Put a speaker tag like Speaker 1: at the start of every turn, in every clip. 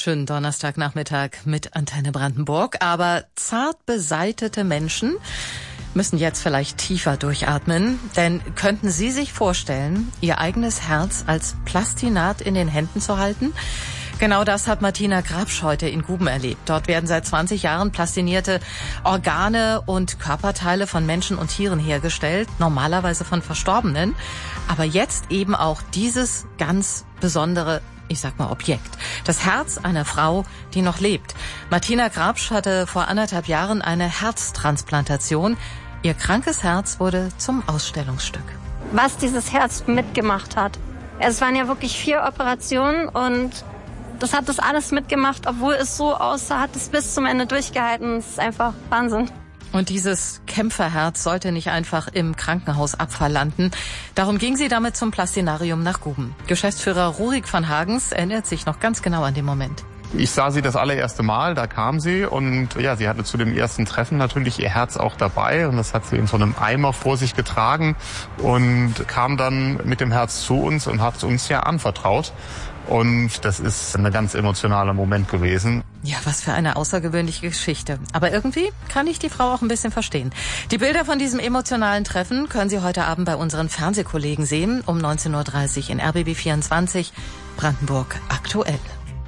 Speaker 1: Schönen Donnerstagnachmittag mit Antenne Brandenburg. Aber zart beseitete Menschen müssen jetzt vielleicht tiefer durchatmen. Denn könnten Sie sich vorstellen, Ihr eigenes Herz als Plastinat in den Händen zu halten? Genau das hat Martina Grabsch heute in Guben erlebt. Dort werden seit 20 Jahren plastinierte Organe und Körperteile von Menschen und Tieren hergestellt, normalerweise von Verstorbenen. Aber jetzt eben auch dieses ganz besondere, ich sag mal, Objekt. Das Herz einer Frau, die noch lebt. Martina Grabsch hatte vor 1,5 Jahren eine Herztransplantation. Ihr krankes Herz wurde zum Ausstellungsstück.
Speaker 2: Was dieses Herz mitgemacht hat. Es waren ja wirklich 4 Operationen und das hat das alles mitgemacht, obwohl es so aussah, hat es bis zum Ende durchgehalten. Das ist einfach Wahnsinn.
Speaker 1: Und dieses Kämpferherz sollte nicht einfach im Krankenhausabfall landen. Darum ging sie damit zum Plastinarium nach Guben. Geschäftsführer Rurik van Hagens erinnert sich noch ganz genau an den Moment.
Speaker 3: Ich sah sie das allererste Mal, da kam sie und ja, sie hatte zu dem ersten Treffen natürlich ihr Herz auch dabei und das hat sie in so einem Eimer vor sich getragen und kam dann mit dem Herz zu uns und hat es uns ja anvertraut. Und das ist ein ganz emotionaler Moment gewesen.
Speaker 1: Ja, was für eine außergewöhnliche Geschichte. Aber irgendwie kann ich die Frau auch ein bisschen verstehen. Die Bilder von diesem emotionalen Treffen können Sie heute Abend bei unseren Fernsehkollegen sehen, um 19:30 Uhr in RBB 24, Brandenburg aktuell.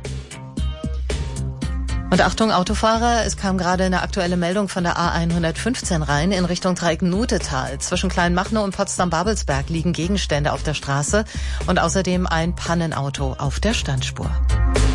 Speaker 1: Und Achtung, Autofahrer, es kam gerade eine aktuelle Meldung von der A115 rein in Richtung Dreieck-Nutetal. Zwischen Kleinmachnow und Potsdam-Babelsberg liegen Gegenstände auf der Straße und außerdem ein Pannenauto auf der Standspur.